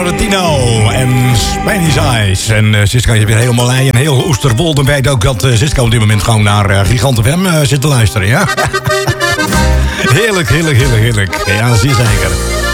Valentino en Spanish Eyes. En Siska, je weer helemaal lei en heel Oesterwolde. Dan weet ook dat Siska op dit moment gewoon naar Gigant FM zit te luisteren, ja? Heerlijk, heerlijk, heerlijk, heerlijk. Ja, zie je zeker.